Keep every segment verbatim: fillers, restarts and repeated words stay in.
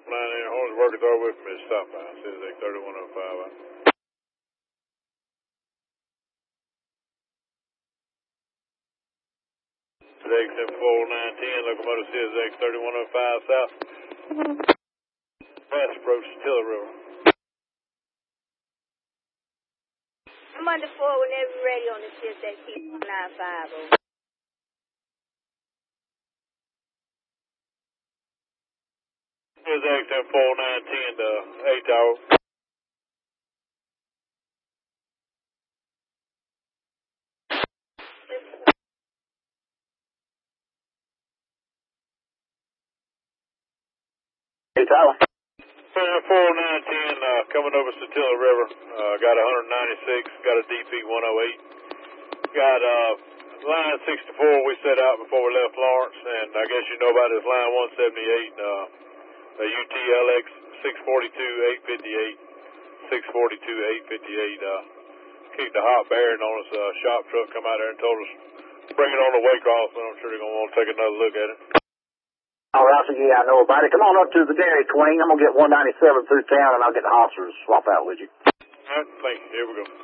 Line in, Horns working all the way from his stop line. C S X thirty-one oh five. C S X four nine ten, locomotive C S X thirty-one oh five south. Fast approach Tiller River. I'm under four whenever you're ready on the C S X four nine five. Over. C S X four nine ten to eight hour. Hey, Tyler. four nine ten uh, coming over Satilla River. Uh, got one ninety-six, got a D P one oh eight. Got uh, line sixty-four we set out before we left Lawrence, and I guess you know about this line one seventy-eight, uh, a U T L X six forty-two eight fifty-eight, six forty-two eight fifty-eight. Uh, kicked a hot bearing on us. Uh, shop truck come out there and told us bring it on the Waycross, and I'm sure they're going to want to take another look at it. All right, so yeah, I know about it. Come on up to the Dairy Queen. I'm going to get one ninety-seven through town, and I'll get the officers to swap out with you. All right, thank you. Here we go.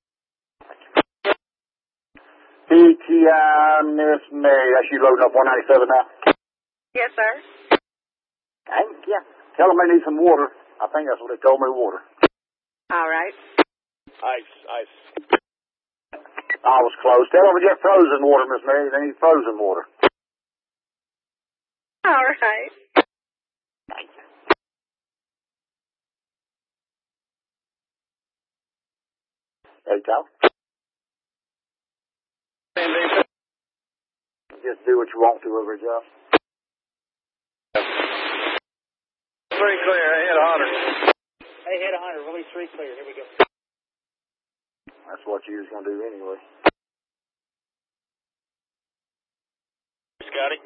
P T I, Miss Mary, that's you loading up one ninety-seven now? Yes, sir. Hey, yeah. Tell them they need some water. I think that's what they told me, water. All right. Ice, ice. I was close. Tell them to get frozen water, Miss Mary. They need frozen water. All right. Thank you. Hey, Tyler. Just do what you want to over a job. Three clear, ahead one hundred. Hey, hit one hundred, release three clear, here we go. That's what you was going to do anyway. Scotty.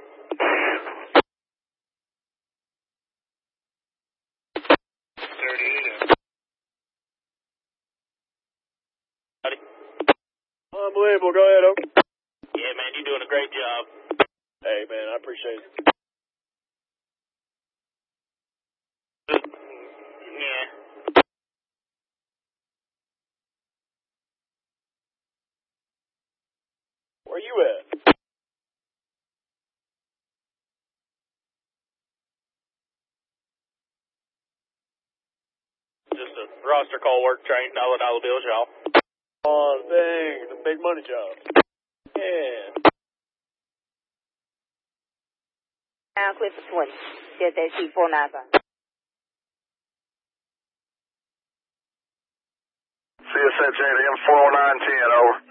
thirty-eight. Scotty. Unbelievable, go ahead, Oak. Yeah, man, you're doing a great job. Hey, man, I appreciate it. Yeah. Where you at? Just a roster call work train, dollar dollar bills, y'all. Oh, dang, the big money job. Yeah. Now Clifford twenty. C S X four nine five. C S X eight M four nine ten, over.